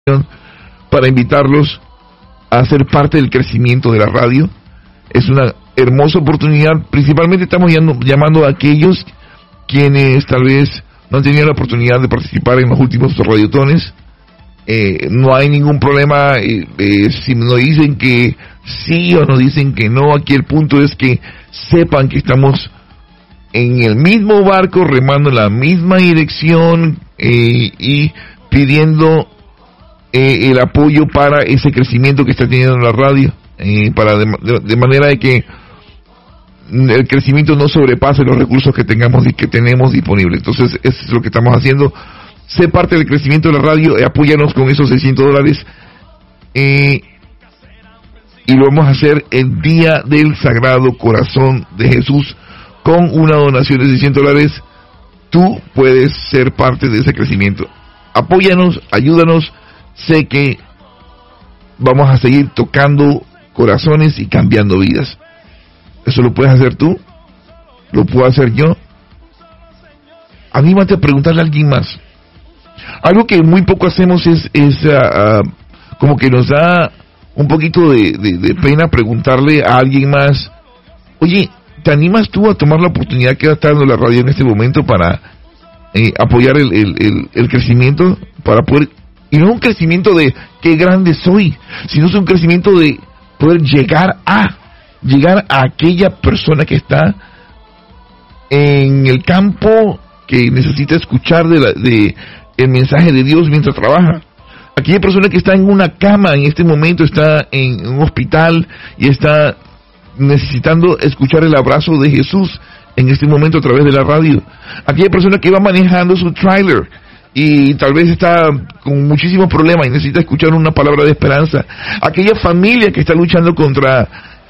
para invitarlos a ser parte del crecimiento de la radio. Es una hermosa oportunidad. Principalmente estamos llamando a aquellos quienes tal vez no han tenido la oportunidad de participar en los últimos radiotones. No hay ningún problema si nos dicen que sí o nos dicen que no. Aquí el punto es que sepan que estamos en el mismo barco, remando en la misma dirección y pidiendo el apoyo para ese crecimiento que está teniendo la radio, para de manera de que el crecimiento no sobrepase los recursos que tengamos y que tenemos disponibles. Entonces, eso es lo que estamos haciendo. Sé parte del crecimiento de la radio, apóyanos con esos $600, y lo vamos a hacer el Día del Sagrado Corazón de Jesús con una donación de $600. Tú puedes ser parte de ese crecimiento. Apóyanos, ayúdanos. Sé que vamos a seguir tocando corazones y cambiando vidas. Eso lo puedes hacer tú, lo puedo hacer yo. Anímate a preguntarle a alguien más. Algo que muy poco hacemos es como que nos da un poquito de pena preguntarle a alguien más: oye, ¿te animas tú a tomar la oportunidad que está dando la radio en este momento para apoyar el crecimiento, para poder, y no un crecimiento de qué grande soy, sino es un crecimiento de poder llegar a aquella persona que está en el campo, que necesita escuchar el mensaje de Dios mientras trabaja? Aquella persona que está en una cama en este momento, está en un hospital y está necesitando escuchar el abrazo de Jesús en este momento a través de la radio. Aquella persona que va manejando su trailer y tal vez está con muchísimos problemas y necesita escuchar una palabra de esperanza. Aquella familia que está luchando contra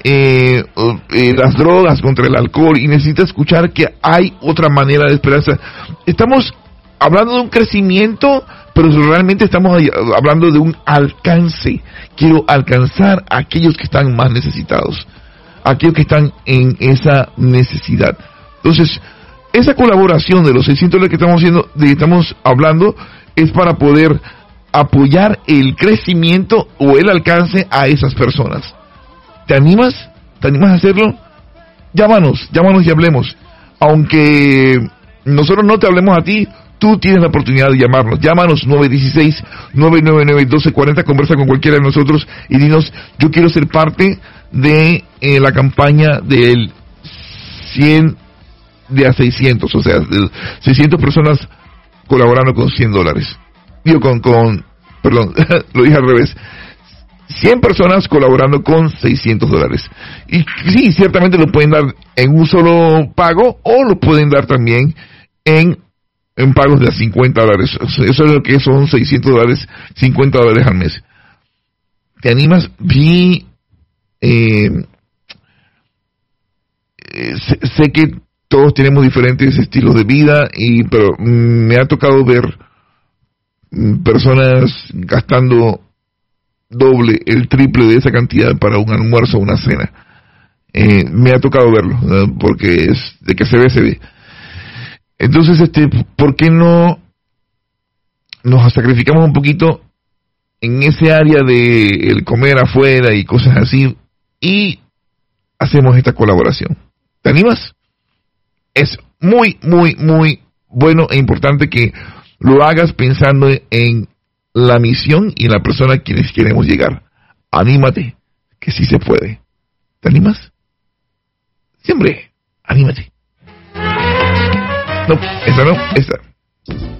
las drogas, contra el alcohol, y necesita escuchar que hay otra manera de esperanza. Estamos hablando de un crecimiento, pero realmente estamos hablando de un alcance. Quiero alcanzar a aquellos que están más necesitados, aquellos que están en esa necesidad. Entonces, esa colaboración de los $600 que estamos hablando es para poder apoyar el crecimiento o el alcance a esas personas. ¿Te animas? ¿Te animas a hacerlo? Llámanos y hablemos. Aunque nosotros no te hablemos a ti, tú tienes la oportunidad de llamarnos. Llámanos 916-999-1240, conversa con cualquiera de nosotros y dinos: yo quiero ser parte de la campaña del 100 de a 600, o sea, 600 personas colaborando con $100. Digo, perdón, lo dije al revés. 100 personas colaborando con $600. Y sí, ciertamente lo pueden dar en un solo pago, o lo pueden dar también en pagos de $50. Eso es lo que son $600, $50 al mes. ¿Te animas? Sé que todos tenemos diferentes estilos de vida, pero me ha tocado ver personas gastando doble, el triple de esa cantidad para un almuerzo o una cena. Me ha tocado verlo, porque es de que se ve. Entonces, ¿por qué no nos sacrificamos un poquito en ese área de el comer afuera y cosas así, y hacemos esta colaboración? ¿Te animas? Es muy, muy, muy bueno e importante que lo hagas pensando en la misión y en la persona a quienes queremos llegar. Anímate, que sí se puede. ¿Te animas? Siempre, anímate. No, esa no, esa.